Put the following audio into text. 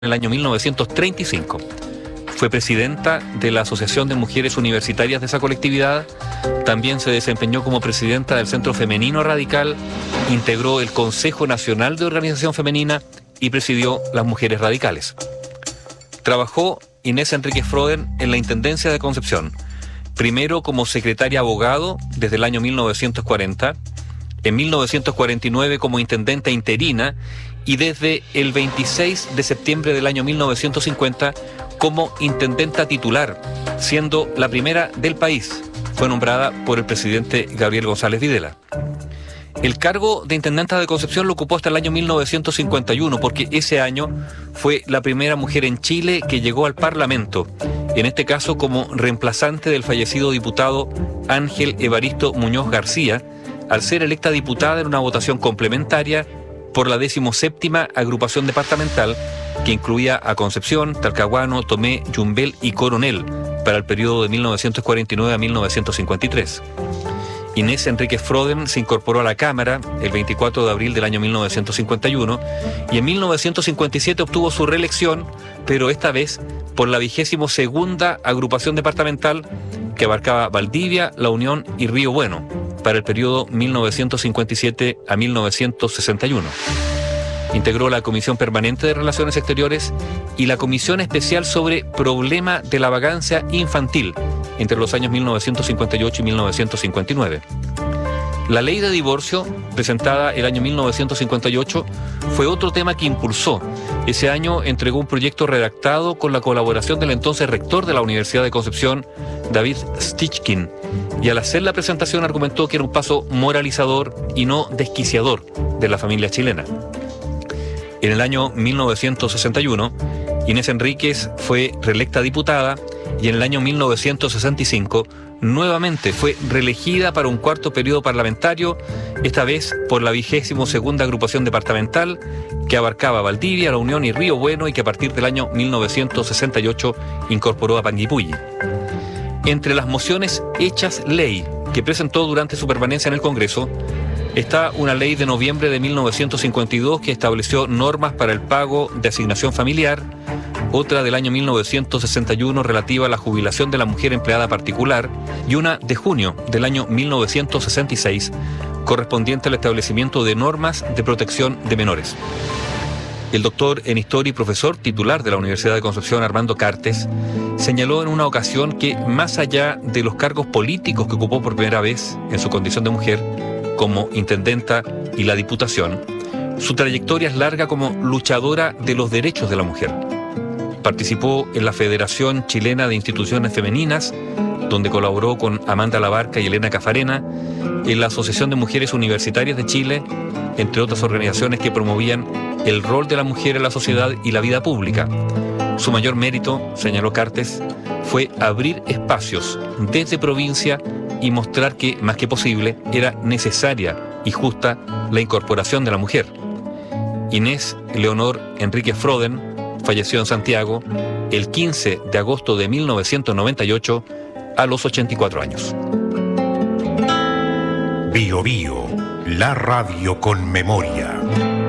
en el año 1935. Fue presidenta de la Asociación de Mujeres Universitarias de esa colectividad. También se desempeñó como presidenta del Centro Femenino Radical, integró el Consejo Nacional de Organización Femenina y presidió las Mujeres Radicales. Trabajó Inés Enríquez Froden en la Intendencia de Concepción, primero como secretaria abogado desde el año 1940, en 1949 como intendenta interina y desde el 26 de septiembre del año 1950 como intendenta titular, siendo la primera del país. Fue nombrada por el presidente Gabriel González Videla. El cargo de intendenta de Concepción lo ocupó hasta el año 1951, porque ese año fue la primera mujer en Chile que llegó al Parlamento, en este caso como reemplazante del fallecido diputado Ángel Evaristo Muñoz García, al ser electa diputada en una votación complementaria por la 17ª agrupación departamental, que incluía a Concepción, Talcahuano, Tomé, Yumbel y Coronel, para el periodo de 1949 a 1953. Inés Enríquez Froden se incorporó a la Cámara el 24 de abril del año 1951 y en 1957 obtuvo su reelección, pero esta vez por la 22ª agrupación departamental, que abarcaba Valdivia, La Unión y Río Bueno, para el periodo 1957 a 1961. Integró la Comisión Permanente de Relaciones Exteriores y la Comisión Especial sobre Problema de la Vagancia Infantil entre los años 1958 y 1959. La ley de divorcio, presentada el año 1958, fue otro tema que impulsó. Ese año entregó un proyecto redactado con la colaboración del entonces rector de la Universidad de Concepción, David Stichkin, y al hacer la presentación argumentó que era un paso moralizador y no desquiciador de la familia chilena. En el año 1961, Inés Enríquez fue reelecta diputada y en el año 1965 nuevamente fue reelegida para un cuarto periodo parlamentario, esta vez por la 22ª agrupación departamental, que abarcaba Valdivia, La Unión y Río Bueno, y que a partir del año 1968 incorporó a Panguipulli. Entre las mociones hechas ley que presentó durante su permanencia en el Congreso está una ley de noviembre de 1952 que estableció normas para el pago de asignación familiar, otra del año 1961 relativa a la jubilación de la mujer empleada particular y una de junio del año 1966 correspondiente al establecimiento de normas de protección de menores. El doctor en Historia y profesor titular de la Universidad de Concepción, Armando Cartes, señaló en una ocasión que, más allá de los cargos políticos que ocupó por primera vez en su condición de mujer, como intendenta y la diputación, su trayectoria es larga como luchadora de los derechos de la mujer. Participó en la Federación Chilena de Instituciones Femeninas, donde colaboró con Amanda Labarca y Elena Cafarena, en la Asociación de Mujeres Universitarias de Chile, entre otras organizaciones que promovían el rol de la mujer en la sociedad y la vida pública. Su mayor mérito, señaló Cartes, fue abrir espacios desde provincia y mostrar que, más que posible, era necesaria y justa la incorporación de la mujer. Inés Leonor Enríquez Froden falleció en Santiago el 15 de agosto de 1998 a los 84 años. Bio Bio, la radio con memoria.